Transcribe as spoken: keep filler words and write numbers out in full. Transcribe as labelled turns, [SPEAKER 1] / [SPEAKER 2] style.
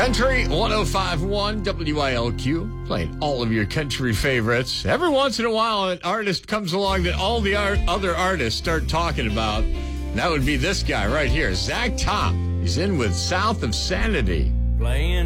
[SPEAKER 1] Country one oh five point one W I L Q, playing all of your country favorites. Every once in a while, an artist comes along that all the art, other artists start talking about. And that would be this guy right here, Zach Top. He's in with South of Sanity.
[SPEAKER 2] Playing